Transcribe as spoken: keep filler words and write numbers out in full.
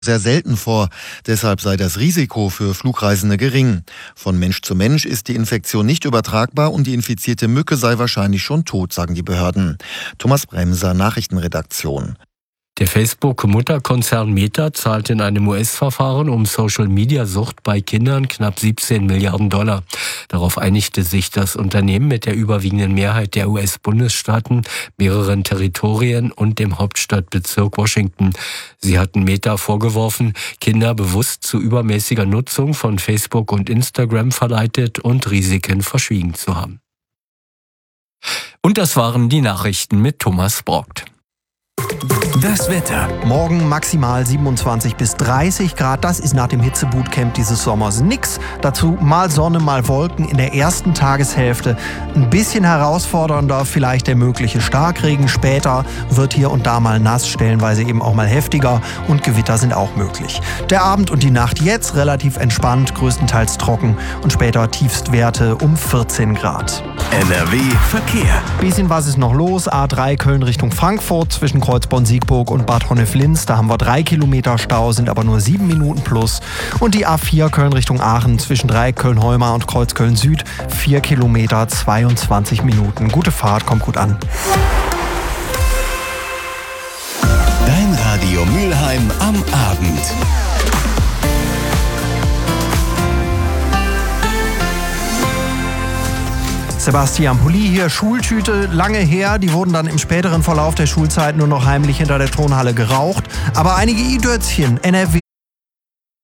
sehr selten vor. Deshalb sei das Risiko für Flugreisende gering. Von Mensch zu Mensch ist die Infektion nicht übertragbar und die infizierte Mücke sei wahrscheinlich schon tot, sagen die Behörden. Thomas Bremser, Nachrichtenredaktion. Der Facebook-Mutterkonzern Meta zahlt in einem U S-Verfahren um Social-Media-Sucht bei Kindern knapp siebzehn Milliarden Dollar. Darauf einigte sich das Unternehmen mit der überwiegenden Mehrheit der U S-Bundesstaaten, mehreren Territorien und dem Hauptstadtbezirk Washington. Sie hatten Meta vorgeworfen, Kinder bewusst zu übermäßiger Nutzung von Facebook und Instagram verleitet und Risiken verschwiegen zu haben. Und das waren die Nachrichten mit Thomas Brockt. Das Wetter. Morgen maximal siebenundzwanzig bis dreißig Grad. Das ist nach dem Hitzebootcamp dieses Sommers nix. Dazu mal Sonne, mal Wolken in der ersten Tageshälfte. Ein bisschen herausfordernder vielleicht der mögliche Starkregen. Später wird hier und da mal nass, stellenweise eben auch mal heftiger und Gewitter sind auch möglich. Der Abend und die Nacht jetzt relativ entspannt, größtenteils trocken und später Tiefstwerte um vierzehn Grad. N R W Verkehr. Bisschen was ist noch los. A drei Köln Richtung Frankfurt zwischen Kreuzborn-Siegburg und Bad Honnef-Linz. Da haben wir drei Kilometer Stau, sind aber nur sieben Minuten plus. Und die A vier Köln Richtung Aachen zwischen Dreieck Köln-Heumar und Kreuz Köln-Süd. vier Kilometer, zweiundzwanzig Minuten. Gute Fahrt, kommt gut an. Dein Radio Mülheim am Abend. Sebastian Pulli hier, Schultüte, lange her. Die wurden dann im späteren Verlauf der Schulzeit nur noch heimlich hinter der Turnhalle geraucht. Aber einige I-Dötzchen, N R W